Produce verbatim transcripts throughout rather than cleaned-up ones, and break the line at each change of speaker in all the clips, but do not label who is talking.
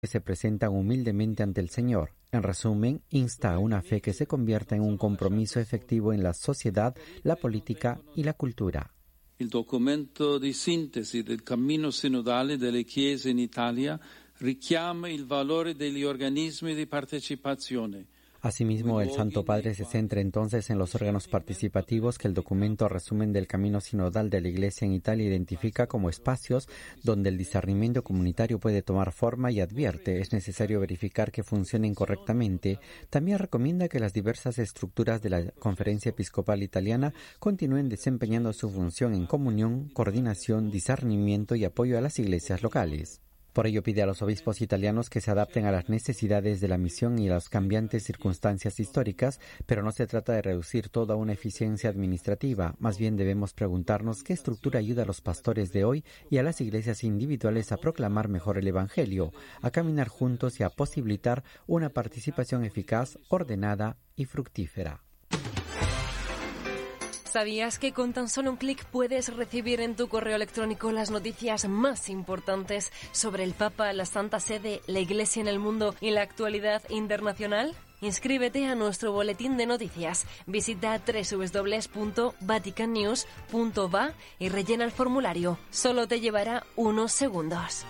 que se presentan humildemente ante el Señor. En resumen, insta a una fe que se convierta en un compromiso efectivo en la sociedad, la política y la cultura.
Il documento di sintesi del cammino sinodale delle Chiese in Italia richiama il valore degli organismi di partecipazione.
Asimismo, el Santo Padre se centra entonces en los órganos participativos que el documento resumen del camino sinodal de la Iglesia en Italia identifica como espacios donde el discernimiento comunitario puede tomar forma y advierte es necesario verificar que funcionen correctamente. También recomienda que las diversas estructuras de la Conferencia Episcopal Italiana continúen desempeñando su función en comunión, coordinación, discernimiento y apoyo a las iglesias locales. Por ello pide a los obispos italianos que se adapten a las necesidades de la misión y a las cambiantes circunstancias históricas, pero no se trata de reducir todo a una eficiencia administrativa. Más bien debemos preguntarnos qué estructura ayuda a los pastores de hoy y a las iglesias individuales a proclamar mejor el Evangelio, a caminar juntos y a posibilitar una participación eficaz, ordenada y fructífera.
¿Sabías que con tan solo un clic puedes recibir en tu correo electrónico las noticias más importantes sobre el Papa, la Santa Sede, la Iglesia en el mundo y la actualidad internacional? Inscríbete a nuestro boletín de noticias. Visita doble u doble u doble u punto vatican news punto va y rellena el formulario. Solo te llevará unos segundos.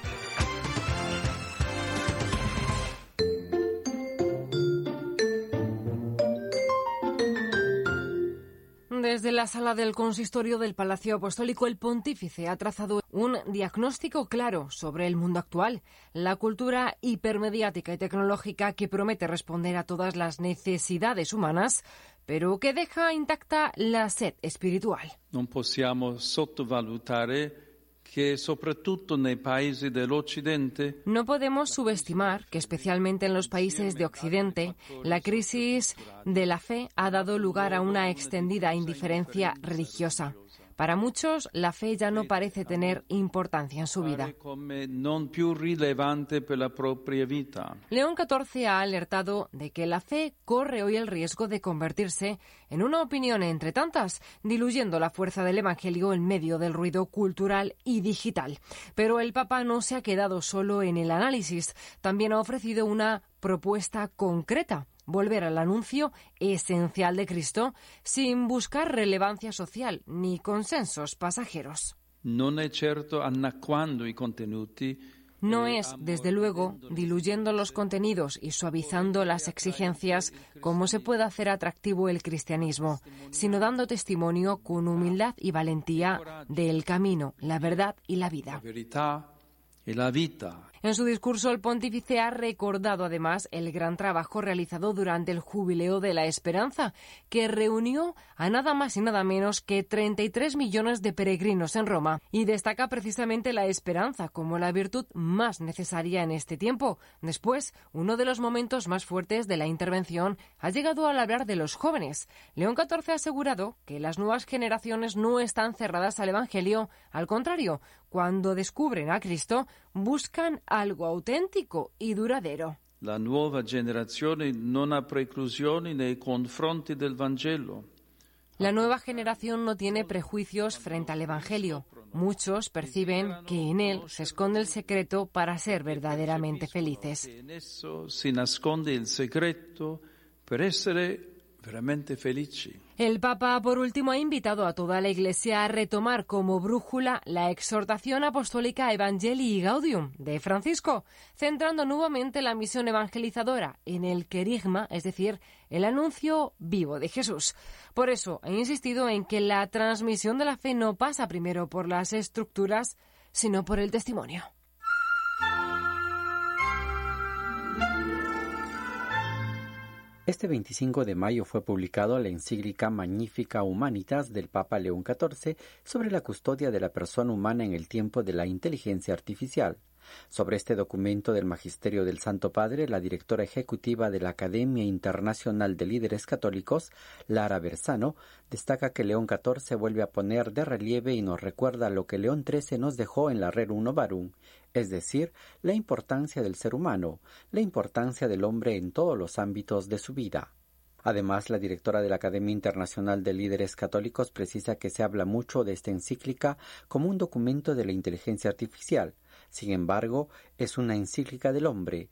Desde la sala del consistorio del Palacio Apostólico, el pontífice ha trazado un diagnóstico claro sobre el mundo actual, la cultura hipermediática y tecnológica que promete responder a todas las necesidades humanas, pero que deja intacta la sed espiritual.
Non possiamo sottovalutare que soprattutto nei paesi dell'Occidente.
No podemos subestimar que especialmente en los países de Occidente la crisis de la fe ha dado lugar a una extendida indiferencia religiosa. Para muchos, la fe ya no parece tener importancia en su vida. León catorce ha alertado de que la fe corre hoy el riesgo de convertirse en una opinión entre tantas, diluyendo la fuerza del Evangelio en medio del ruido cultural y digital. Pero el Papa no se ha quedado solo en el análisis, también ha ofrecido una propuesta concreta: volver al anuncio esencial de Cristo sin buscar relevancia social ni consensos pasajeros.
Non è certo anacquando i contenuti.
No es, desde luego, diluyendo los contenidos y suavizando las exigencias como se puede hacer atractivo el cristianismo, sino dando testimonio con humildad y valentía del camino, la verdad y la vida.
Y la vida.
En su discurso, el pontífice ha recordado además el gran trabajo realizado durante el Jubileo de la Esperanza, que reunió a nada más y nada menos que treinta y tres millones de peregrinos en Roma, y destaca precisamente la esperanza como la virtud más necesaria en este tiempo. Después, uno de los momentos más fuertes de la intervención ha llegado al hablar de los jóvenes. León catorce ha asegurado que las nuevas generaciones no están cerradas al Evangelio, al contrario, cuando descubren a Cristo, buscan algo auténtico y duradero.
La nuova generazione non ha preclusioni nei confronti del Vangelo.
La nueva generación no tiene prejuicios frente al Evangelio. Muchos perciben que en él se esconde el secreto para ser verdaderamente felices.
En eso se nasconde el secreto per essere veramente felici.
El Papa, por último, ha invitado a toda la Iglesia a retomar como brújula la exhortación apostólica Evangelii Gaudium de Francisco, centrando nuevamente la misión evangelizadora en el querigma, es decir, el anuncio vivo de Jesús. Por eso ha insistido en que la transmisión de la fe no pasa primero por las estructuras, sino por el testimonio.
Este veinticinco de mayo fue publicado la encíclica Magnificat Humanitas del Papa León catorce sobre la custodia de la persona humana en el tiempo de la inteligencia artificial. Sobre este documento del Magisterio del Santo Padre, la directora ejecutiva de la Academia Internacional de Líderes Católicos, Lara Bersano, destaca que León catorce vuelve a poner de relieve y nos recuerda lo que León trece nos dejó en la Rerum Novarum, es decir, la importancia del ser humano, la importancia del hombre en todos los ámbitos de su vida. Además, la directora de la Academia Internacional de Líderes Católicos precisa que se habla mucho de esta encíclica como un documento de la inteligencia artificial. Sin embargo, es una encíclica del hombre,